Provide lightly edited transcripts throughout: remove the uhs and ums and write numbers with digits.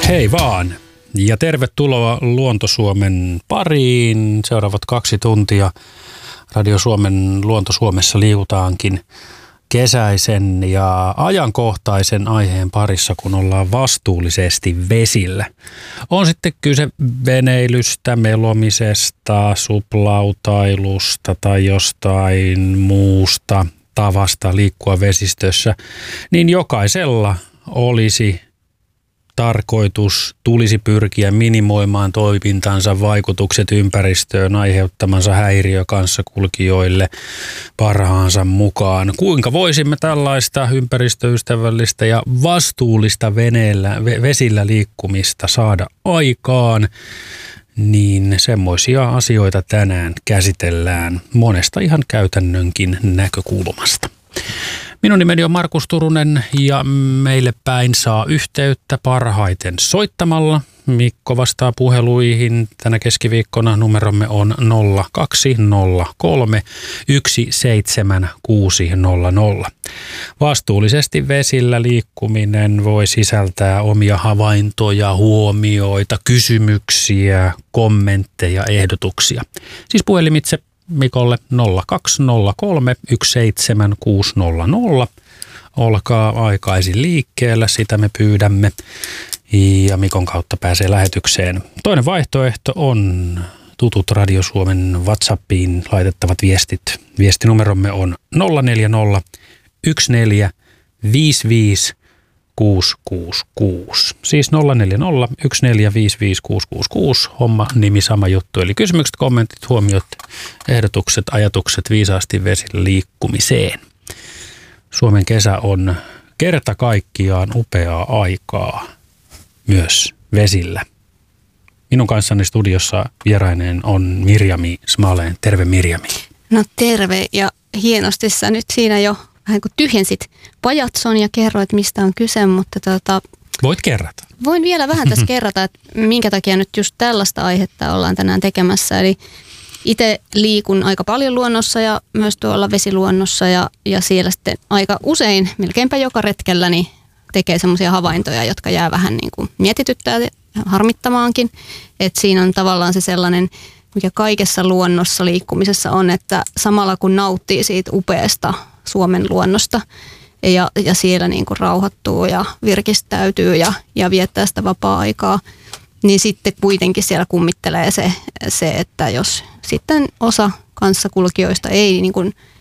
Hei vaan ja tervetuloa Luonto Suomen pariin. Seuraavat 2 tuntia Radio Suomen Luonto Suomessa liikutaankin kesäisen ja ajankohtaisen aiheen parissa, kun ollaan vastuullisesti vesillä. On sitten kyse veneilystä, melomisesta, suplautailusta tai jostain muusta tavasta liikkua vesistössä, niin jokaisella olisi tulisi pyrkiä minimoimaan toimintansa vaikutukset ympäristöön aiheuttamansa häiriö kanssakulkijoille parhaansa mukaan. Kuinka voisimme tällaista ympäristöystävällistä ja vastuullista vesillä liikkumista saada aikaan, niin semmoisia asioita tänään käsitellään monesta ihan käytännönkin näkökulmasta. Minun nimeni on Markus Turunen ja meille päin saa yhteyttä parhaiten soittamalla. Mikko vastaa puheluihin. Tänä keskiviikkona numeromme on 0203 17600. Vastuullisesti vesillä liikkuminen voi sisältää omia havaintoja, huomioita, kysymyksiä, kommentteja, ehdotuksia. Siis puhelimitse Mikolle 0203 17600. Olkaa aikaisin liikkeellä, sitä me pyydämme. Ja Mikon kautta pääsee lähetykseen. Toinen vaihtoehto on tutut Radio Suomen WhatsAppiin laitettavat viestit. Viestinumeromme on 040 14 55 666. Siis 040 14 55 666. Homma, nimi, sama juttu. Eli kysymykset, kommentit, huomiot, ehdotukset, ajatukset viisaasti vesillä liikkumiseen. Suomen kesä on kerta kaikkiaan upeaa aikaa myös vesillä. Minun kanssani studiossa vieraineen on Mirjami Smalen. Terve Mirjami. No terve, ja hienosti sä nyt siinä jo vähän kuin tyhjensit pajatson ja kerroit, mistä on kyse, mutta Voit kerrata. Voin vielä vähän tässä kerrata, että minkä takia nyt just tällaista aihetta ollaan tänään tekemässä. Eli itse liikun aika paljon luonnossa ja myös tuolla vesiluonnossa ja siellä sitten aika usein, melkeinpä joka retkellä, niin tekee semmoisia havaintoja, jotka jää vähän niin kuin mietityttää ja harmittamaankin. Että siinä on tavallaan se sellainen, mikä kaikessa luonnossa liikkumisessa on, että samalla kun nauttii siitä upeasta Suomen luonnosta ja siellä niin kuin rauhoittuu ja virkistäytyy ja viettää sitä vapaa-aikaa, niin sitten kuitenkin siellä kummittelee se, että jos sitten osa kanssakulkijoista ei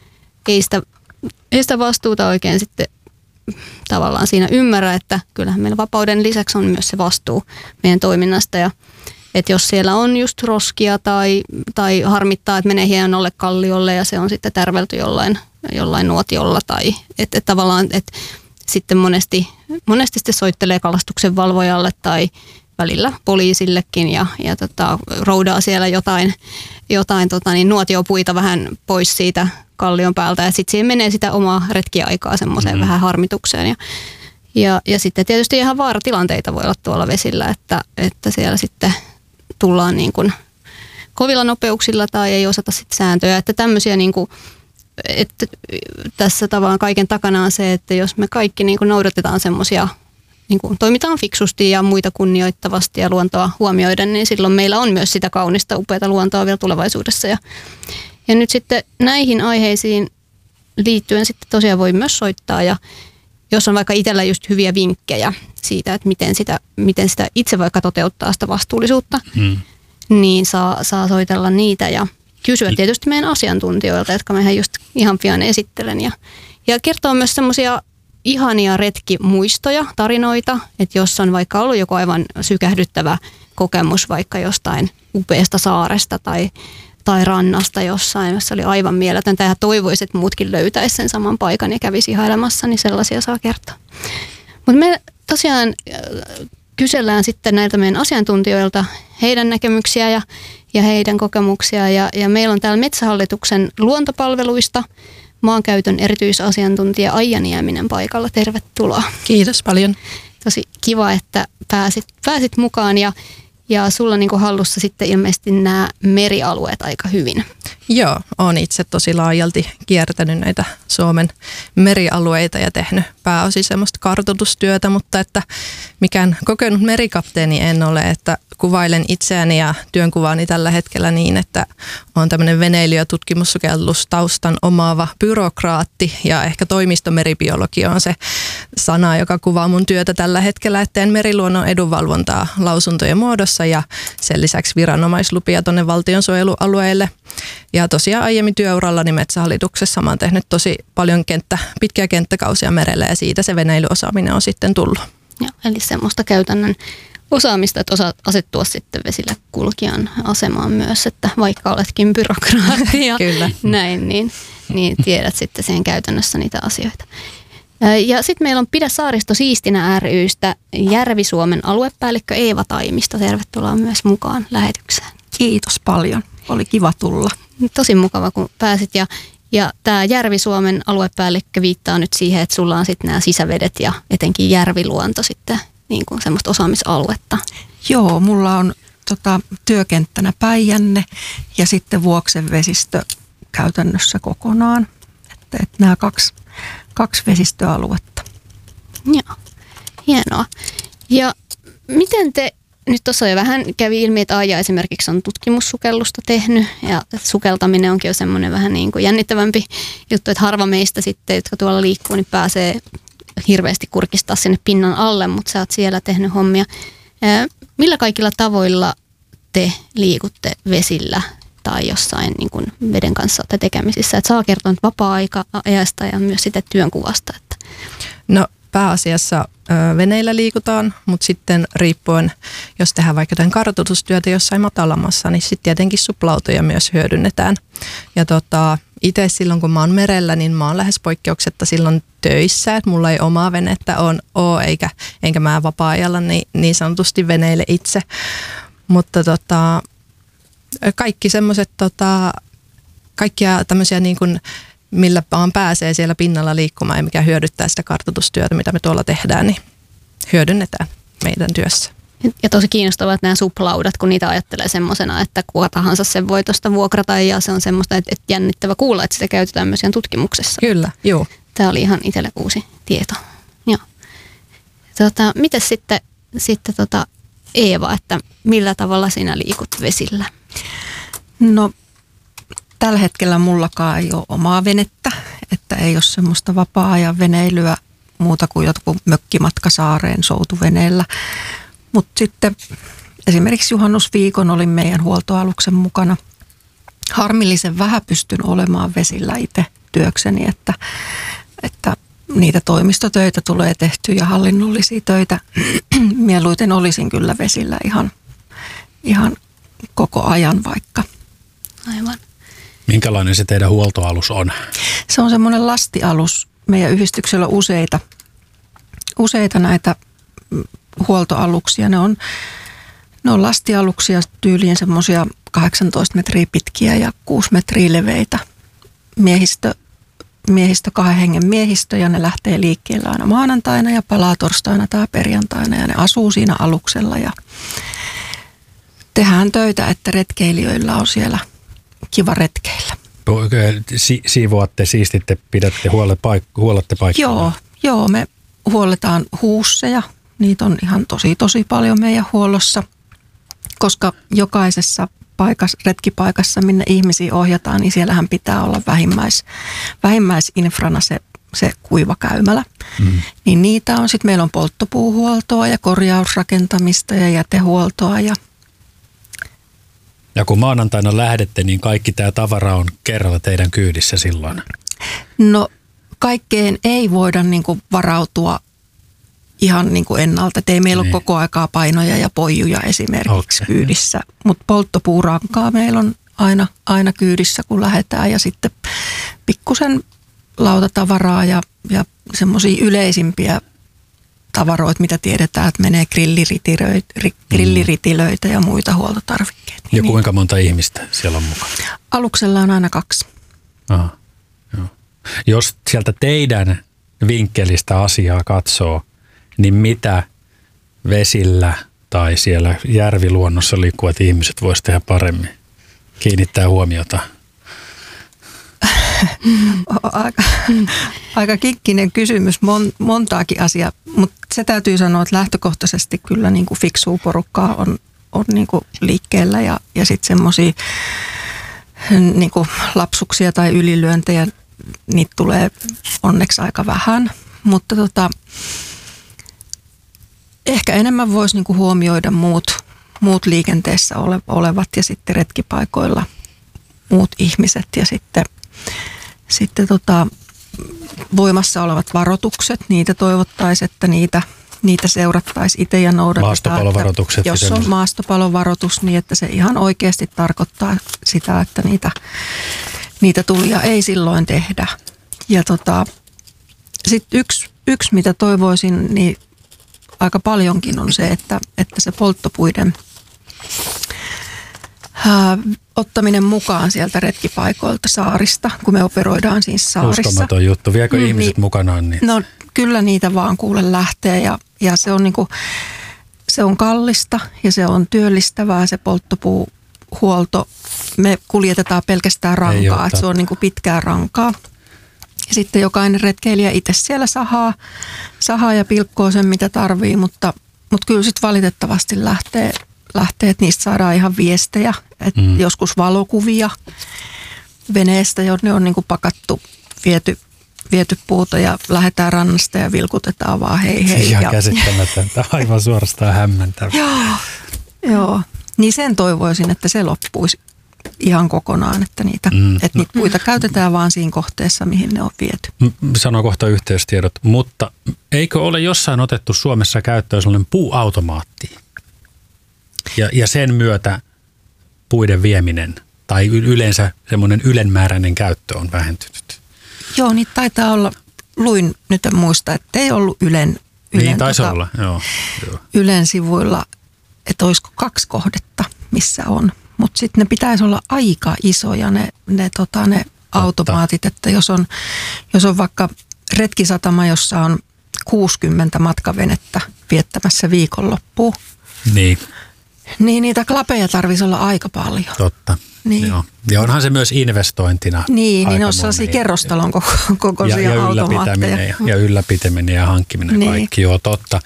sitä vastuuta oikein sitten tavallaan siinä ymmärrä, että kyllähän meillä vapauden lisäksi on myös se vastuu meidän toiminnasta ja että jos siellä on just roskia tai harmittaa, että menee hienolle kalliolle ja se on sitten tärvelty jollain nuotiolla tai että tavallaan että sitten monesti sitten soittelee kalastuksen valvojalle tai välillä poliisillekin ja roudaa siellä jotain nuotiopuita vähän pois siitä kallion päältä ja sitten siihen menee sitä omaa retkiaikaa semmoiseen vähän harmitukseen ja sitten tietysti ihan vaaratilanteita voi olla tuolla vesillä, että siellä sitten tullaan niin kuin kovilla nopeuksilla tai ei osata sitten sääntöjä, että tämmöisiä niin kuin, että tässä tavallaan kaiken takana on se, että jos me kaikki niin kuin noudatetaan semmoisia, niin kuin toimitaan fiksusti ja muita kunnioittavasti ja luontoa huomioiden, niin silloin meillä on myös sitä kaunista, upeata luontoa vielä tulevaisuudessa. Ja nyt sitten näihin aiheisiin liittyen sitten tosiaan voi myös soittaa ja jos on vaikka itsellä just hyviä vinkkejä siitä, että miten sitä itse vaikka toteuttaa sitä vastuullisuutta, niin saa soitella niitä ja kysyä tietysti meidän asiantuntijoilta, jotka mehän just ihan pian esittelen. Ja kertoo myös semmoisia ihania retkimuistoja, tarinoita, että jos on vaikka ollut joku aivan sykähdyttävä kokemus vaikka jostain upeasta saaresta tai rannasta jossain, jossa oli aivan mieletöntä ja toivoisi, että muutkin löytäisi sen saman paikan ja kävisi ihailemassa, niin sellaisia saa kertoa. Mutta me tosiaan kysellään sitten näiltä meidän asiantuntijoilta heidän näkemyksiä ja heidän kokemuksia ja meillä on täällä Metsähallituksen luontopalveluista maankäytön erityisasiantuntija Aija Nieminen paikalla. Tervetuloa. Kiitos paljon. Tosi kiva, että pääsit mukaan ja sulla on niin kuin hallussa sitten ilmeisesti nämä merialueet aika hyvin. Joo, olen itse tosi laajalti kiertänyt näitä Suomen merialueita ja tehnyt pääosin semmoista kartoitustyötä, mutta että mikään kokenut merikapteeni en ole, että kuvailen itseäni ja työnkuvaani tällä hetkellä niin, että olen tämmöinen veneily- ja tutkimussukellustaustan omaava byrokraatti ja ehkä toimistomeribiologi on se sana, joka kuvaa mun työtä tällä hetkellä, että teen meriluonnon edunvalvontaa lausuntojen muodossa ja sen lisäksi viranomaislupia tuonne valtionsuojelualueille. Ja tosiaan aiemmin työurallani Metsähallituksessa mä oon tehnyt tosi paljon pitkiä kenttäkausia merellä ja siitä se veneilyosaaminen on sitten tullut. Ja, eli semmoista käytännön osaamista, että osaat asettua sitten vesillä kulkijan asemaan myös, että vaikka oletkin byrokraatti ja näin, niin tiedät sitten sen käytännössä niitä asioita. Ja sitten meillä on Pidä Saaristo siistinä ry:stä Järvi-Suomen aluepäällikkö Eeva Taimista. Tervetuloa myös mukaan lähetykseen. Kiitos paljon. Oli kiva tulla. Tosi mukava, kun pääsit. Ja tämä Järvi-Suomen aluepäällikkö viittaa nyt siihen, että sulla on sitten nämä sisävedet ja etenkin järviluonto sitten niin kuin semmoista osaamisaluetta. Joo, mulla on työkenttänä Päijänne ja sitten Vuoksen vesistö käytännössä kokonaan. Että nämä kaksi vesistöaluetta. Joo, hienoa. Ja miten te, nyt tuossa jo vähän kävi ilmi, että Aija esimerkiksi on tutkimussukellusta tehnyt ja sukeltaminen onkin jo semmoinen vähän niin kuin jännittävämpi juttu, että harva meistä sitten, jotka tuolla liikkuu, niin pääsee hirveästi kurkistaa sinne pinnan alle, mutta sä oot siellä tehnyt hommia. Millä kaikilla tavoilla te liikutte vesillä tai jossain niin kuin veden kanssa olette tekemisissä? Että saa kertoa nyt vapaa-ajasta ja myös sitä työnkuvasta. Että. No pääasiassa veneillä liikutaan, mutta sitten riippuen, jos tehdään vaikka jotain kartoitustyötä jossain matalammassa, niin sitten tietenkin suplautoja myös hyödynnetään. Ja itse silloin, kun mä oon merellä, niin mä oon lähes poikkeuksetta silloin töissä, että mulla ei omaa venettä ole, enkä mä vapaa-ajalla niin sanotusti veneille itse. Mutta kaikki semmoiset, kaikkia tämmöisiä niin kuin, millä vaan pääsee siellä pinnalla liikkumaan ja mikä hyödyttää sitä kartoitustyötä, mitä me tuolla tehdään, niin hyödynnetään meidän työssä. Ja tosi kiinnostavaa, että nämä suplaudat, kun niitä ajattelee semmoisena, että kuka tahansa sen voi tuosta vuokrata ja se on semmoista, että jännittävä kuulla, että sitä käytetään myös ihan tutkimuksessa. Kyllä, joo. Tämä oli ihan itselle uusi tieto. Joo. Miten sitten Eeva, että millä tavalla sinä liikut vesillä? No tällä hetkellä mullakaan ei ole omaa venettä, että ei ole semmoista vapaa-ajan veneilyä muuta kuin jotkut mökkimatka saareen soutuveneellä. Mutta sitten esimerkiksi juhannusviikon olin meidän huoltoaluksen mukana. Harmillisen vähän pystyn olemaan vesillä itse työkseni, että niitä toimistotöitä tulee tehtyä ja hallinnollisia töitä. Mieluiten olisin kyllä vesillä ihan koko ajan vaikka. Aivan. Minkälainen se teidän huoltoalus on? Se on semmoinen lastialus. Meidän yhdistyksellä on useita näitä huoltoaluksia. Ne on lastialuksia tyyliin semmoisia 18 metriä pitkiä ja 6 metriä leveitä. Miehistö 2 hengen miehistö ja ne lähtee liikkeelle aina maanantaina ja palaa torstaina tai perjantaina ja ne asuu siinä aluksella ja tehdään töitä, että retkeilijöillä on siellä kiva retkeillä. Siivoatte, siistitte, pidätte, huolette paikkaa? Joo, me huolletaan huusseja. Niitä on ihan tosi paljon meidän huollossa, koska jokaisessa retkipaikassa, minne ihmisiä ohjataan, niin siellähän pitää olla vähimmäisinfrana se kuivakäymälä. Niin niitä on. Sitten meillä on polttopuuhuoltoa ja korjausrakentamista ja jätehuoltoa. Ja kun maanantaina lähdette, niin kaikki tämä tavara on kerralla teidän kyydissä silloin? No kaikkeen ei voida niin kuin varautua ihan niin kuin ennalta. Ei meillä ole koko aikaa painoja ja poijuja esimerkiksi kyydissä. Mutta polttopuurankaa meillä on aina kyydissä, kun lähdetään. Ja sitten pikkusen lautatavaraa ja semmoisia yleisimpiä tavaroita, mitä tiedetään, että menee grilliritilöitä ja muita huoltotarvikkeita. Ja kuinka monta ihmistä siellä on mukana? Aluksella on aina 2. Aha, joo. Jos sieltä teidän vinkkelistä asiaa katsoo, niin mitä vesillä tai siellä järviluonnossa liikkuvat ihmiset voisivat tehdä paremmin? Kiinnittää huomiota. aika kikkinen kysymys, montaakin asiaa, mutta se täytyy sanoa, että lähtökohtaisesti kyllä niin kuin fiksua porukkaa on niin kuin liikkeellä ja sitten semmoisia niin kuin lapsuksia tai ylilyöntejä, niitä tulee onneksi aika vähän, mutta ehkä enemmän voisi niin kuin huomioida muut liikenteessä olevat ja sitten retkipaikoilla muut ihmiset ja sitten voimassa olevat varoitukset, niitä toivottaisiin, että niitä seurattaisiin itse ja noudatetaan. Maastopalovaroitukset. Jos on maastopalovaroitus, niin että se ihan oikeasti tarkoittaa sitä, että niitä tulia ei silloin tehdä. Ja sitten yksi, mitä toivoisin, niin aika paljonkin on se, että se polttopuiden ottaminen mukaan sieltä retkipaikoilta saarista, kun me operoidaan siis saarissa. Uskomaton juttu. Viekö ihmiset mukanaan niitä? No kyllä niitä vaan kuule lähtee ja se on niinku, se on kallista ja se on työllistävää se polttopuuhuolto. Me kuljetetaan pelkästään rankaa, että se on niinku pitkää rankaa. Ja sitten jokainen retkeilijä itse siellä sahaa ja pilkkoo sen mitä tarvii, mutta kyllä sitten valitettavasti lähtee, että niistä saadaan ihan viestejä, että joskus valokuvia veneestä, ne on niinku pakattu, viety puuta ja lähdetään rannasta ja vilkutetaan vaan hei. Ihan käsittämätöntä, aivan suorastaan hämmentävää. Joo, niin sen toivoisin, että se loppuisi ihan kokonaan, että niitä puita käytetään vaan siinä kohteessa, mihin ne on viety. Sanon kohta yhteystiedot, mutta eikö ole jossain otettu Suomessa käyttöön sellainen puuautomaatti? Ja sen myötä puiden vieminen tai yleensä semmoinen ylenmääräinen käyttö on vähentynyt. Joo, niitä taitaa olla, luin nyt en muista, että ei ollut Ylen taisi olla, joo. Ylen sivuilla, että olisiko 2 kohdetta, missä on. Mutta sitten ne pitäisi olla aika isoja ne automaatit, että jos on vaikka retkisatama, jossa on 60 matkavenettä viettämässä viikonloppua, niin niitä klapeja tarvitsisi olla aika paljon. Totta. Niin. Joo. Ja onhan se myös investointina. Niin on sellaisia kerrostalon kokoisia automaatteja. Ja ylläpitäminen ja hankkiminen kaikki, joo totta.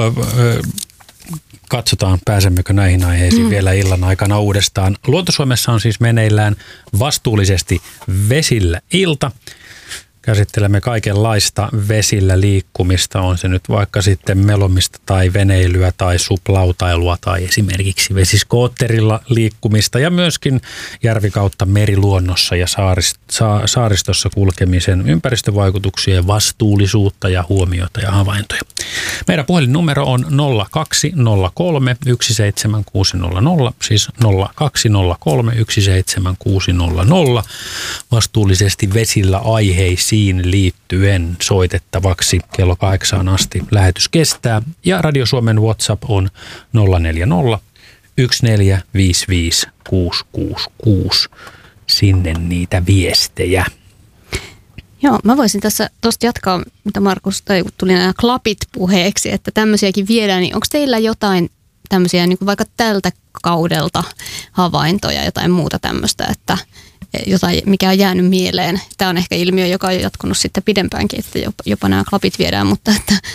Katsotaan, pääsemmekö näihin aiheisiin vielä illan aikana uudestaan. Luontosuomessa on siis meneillään vastuullisesti vesillä ilta. Käsittelemme kaikenlaista vesillä liikkumista, on se nyt vaikka sitten melomista tai veneilyä tai suplautailua tai esimerkiksi vesiskootterilla liikkumista ja myöskin järvikautta meriluonnossa ja saaristossa kulkemisen ympäristövaikutuksia ja vastuullisuutta ja huomiota ja havaintoja. Meidän puhelinnumero on 0203 17600, siis 0203 17600, vastuullisesti vesillä aiheisiin liittyen soitettavaksi kello 8 asti lähetys kestää. Ja Radio Suomen WhatsApp on 040 1455 666. Sinne niitä viestejä. Joo, mä voisin tuosta jatkaa, mitä Markus, tai tuli nämä klapit puheeksi, että tämmöisiäkin viedään, niin onko teillä jotain tämmöisiä niin kuin vaikka tältä kaudelta havaintoja, jotain muuta tämmöistä, että jotain, mikä on jäänyt mieleen. Tämä on ehkä ilmiö, joka on jatkunut sitten pidempäänkin, että jopa nämä klapit viedään, mutta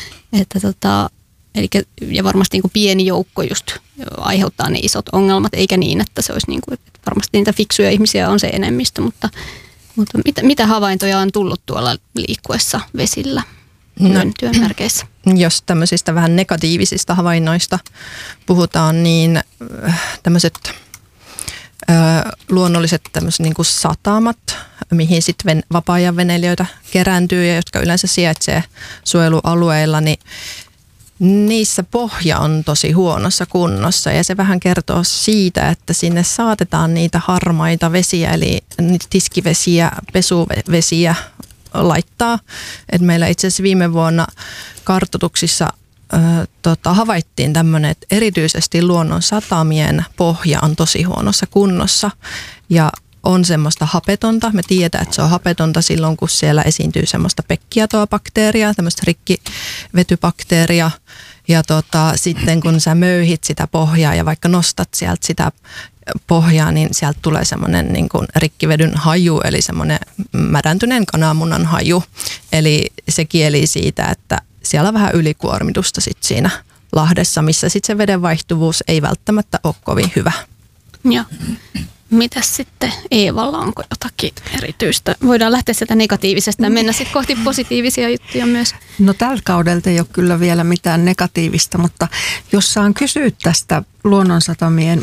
ja varmasti niin kuin pieni joukko just aiheuttaa ne isot ongelmat, eikä niin, että se olisi niin kuin, että varmasti niitä fiksuja ihmisiä on se enemmistö, mutta mitä havaintoja on tullut tuolla liikkuessa vesillä työn merkeissä? Jos tämmöisistä vähän negatiivisista havainnoista puhutaan, niin tämmöiset luonnolliset tämmöiset niin kuin satamat, mihin sitten vapaa-ajan veneilijöitä kerääntyy ja jotka yleensä sijaitsee suojelualueilla, niin niissä pohja on tosi huonossa kunnossa ja se vähän kertoo siitä, että sinne saatetaan niitä harmaita vesiä, eli niitä tiskivesiä, pesuvesiä laittaa. Et meillä itse asiassa viime vuonna kartoituksissa havaittiin tämmöinen, että erityisesti luonnon satamien pohja on tosi huonossa kunnossa ja on semmoista hapetonta. Me tiedetään, että se on hapetonta silloin, kun siellä esiintyy semmoista pekkiatoa-bakteeria, tämmöistä rikkivetybakteeria. Ja sitten kun sä möyhit sitä pohjaa ja vaikka nostat sieltä sitä pohjaa, niin sieltä tulee semmoinen niin kuin rikkivedyn haju, eli semmoinen mädäntyneen kananmunan haju. Eli se kieli siitä, että siellä on vähän ylikuormitusta sit siinä lahdessa, missä sitten se veden vaihtuvuus ei välttämättä ole kovin hyvä. Joo. Mitäs sitten Eevalla, onko jotakin erityistä? Voidaan lähteä sieltä negatiivisesta ja mennä sitten kohti positiivisia juttuja myös. No tällä kaudelta ei ole kyllä vielä mitään negatiivista, mutta jos saan kysyä tästä luonnonsatamien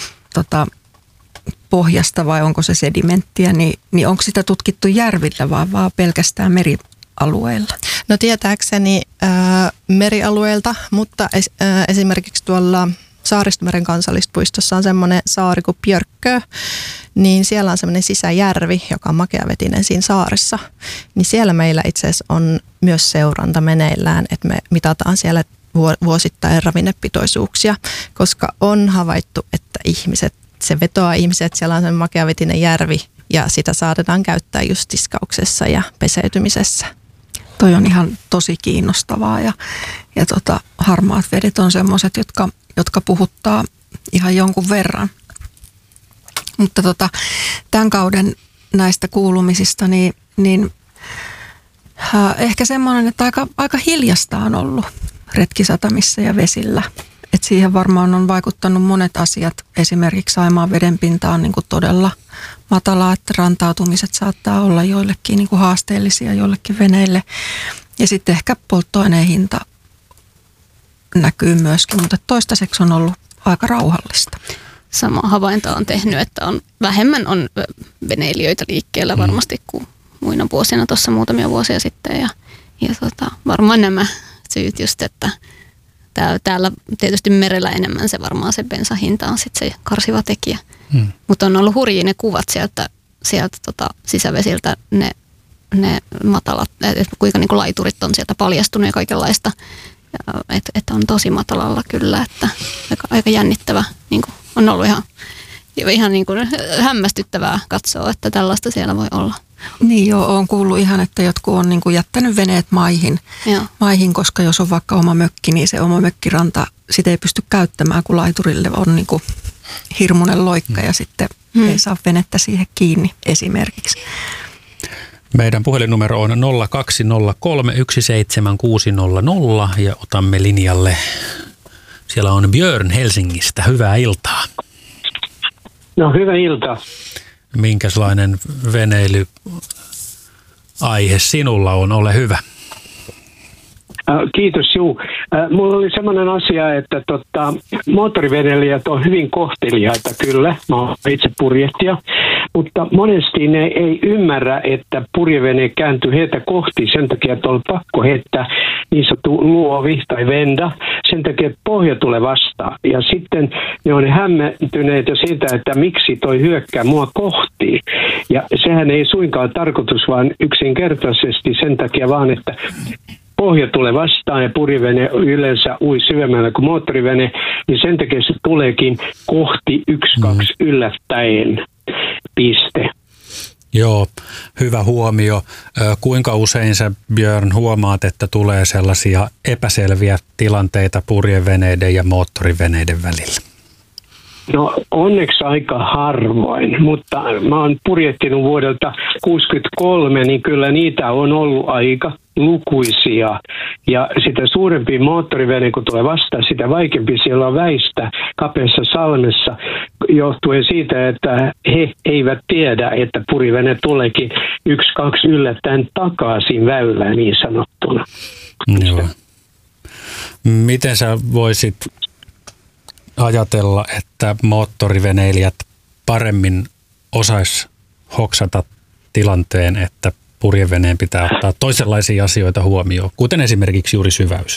pohjasta vai onko se sedimenttiä, niin onko sitä tutkittu järvillä vaan pelkästään merialueilla? No tietääkseni merialueelta, mutta esimerkiksi tuolla Saaristomeren kansallispuistossa on semmoinen saari kuin Björkö, niin siellä on semmoinen sisäjärvi, joka on makeavetinen siinä saaressa. Niin siellä meillä itse asiassa on myös seuranta meneillään, että me mitataan siellä vuosittain ravinnepitoisuuksia, koska on havaittu, että se vetoaa ihmiset, että siellä on semmoinen makeavetinen järvi ja sitä saatetaan käyttää just tiskauksessa ja peseytymisessä. Toi on ihan tosi kiinnostavaa ja harmaat vedet on semmoiset, jotka puhuttaa ihan jonkun verran. Mutta tämän kauden näistä kuulumisista, niin ehkä semmoinen, että aika hiljasta on ollut retkisatamissa ja vesillä. Et siihen varmaan on vaikuttanut monet asiat. Esimerkiksi Saimaan vedenpinta on niin kuin todella matalaa, että rantautumiset saattaa olla joillekin niin kuin haasteellisia joillekin veneille. Ja sitten ehkä polttoaineen hinta näkyy myöskin, mutta toistaiseksi on ollut aika rauhallista. Sama havainto on tehnyt, että vähemmän on veneilijöitä liikkeellä varmasti kuin muina vuosina tuossa muutamia vuosia sitten. Ja varmaan nämä syyt just, että täällä tietysti merellä enemmän se varmaan se bensahinta on sitten se karsiva tekijä. Mutta on ollut hurjia ne kuvat sieltä sisävesiltä, ne matalat, että kuinka niin kuin laiturit on sieltä paljastunut ja kaikenlaista. Että on tosi matalalla kyllä, että aika jännittävä, niin kuin on ollut ihan niin kuin hämmästyttävää katsoa, että tällaista siellä voi olla. Niin joo, olen kuullut ihan, että jotkut on niin kuin jättänyt veneet maihin, koska jos on vaikka oma mökki, niin se oma mökkiranta, sitä ei pysty käyttämään, kun laiturille on niin kuin hirmuinen loikka ja sitten ei saa venettä siihen kiinni esimerkiksi. Meidän puhelinnumero on 0203 17600 ja otamme linjalle. Siellä on Björn Helsingistä. Hyvää iltaa. No hyvää iltaa. Minkälainen veneilyaihe sinulla on? Ole hyvä. Kiitos, juu. Mulla oli semmoinen asia, että moottoriveneilijät on hyvin kohteliaita kyllä. Mä oon itse purjehtija. Mutta monesti ne ei ymmärrä, että purjevene kääntyy heitä kohti sen takia, että on pakko heittää niin sanottu luovi tai venda. Sen takia, että pohja tulee vastaan. Ja sitten ne on hämmentyneitä siitä, että miksi toi hyökkää mua kohti. Ja sehän ei suinkaan tarkoitus, vaan yksinkertaisesti sen takia vaan, että pohja tulee vastaan ja purjevene yleensä ui syvemmällä kuin moottorivene, niin sen takia se tuleekin kohti 1-2 yllättäen. Piste. Joo, hyvä huomio. Kuinka usein sä, Björn, huomaat, että tulee sellaisia epäselviä tilanteita purjeveneiden ja moottoriveneiden välillä? No onneksi aika harvoin, mutta mä oon purjehtinut vuodelta 1963, niin kyllä niitä on ollut aika lukuisia. Ja sitä suurempi moottorivene, kun tulee vastaan, sitä vaikeampi siellä on väistä kapeassa salmessa, johtuen siitä, että he eivät tiedä, että purjevene tuleekin 1-2 yllättäen takaisin väylään niin sanottuna. Joo. Miten sä voisit ajatella, että moottoriveneilijät paremmin osais hoksata tilanteen, että purjeveneen pitää ottaa toisenlaisia asioita huomioon, kuten esimerkiksi juuri syväys?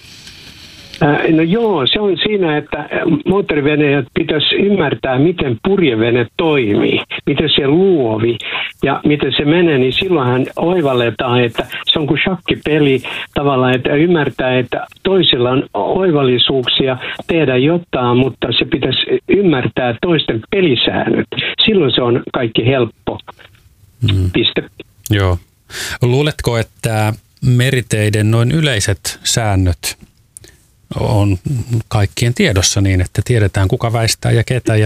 No joo, se on siinä, että moottoriveneilijät pitäisi ymmärtää, miten purjevene toimii, miten se luovi ja miten se menee, niin silloinhan oivalletaan, että se on kuin shakkipeli tavallaan, että ymmärtää, että toisilla on oivallisuuksia tehdä jotain, mutta se pitäisi ymmärtää toisten pelisäännöt. Silloin se on kaikki helppo. Piste. Joo. Luuletko, että meriteiden noin yleiset säännöt on kaikkien tiedossa niin, että tiedetään kuka väistää ja ketä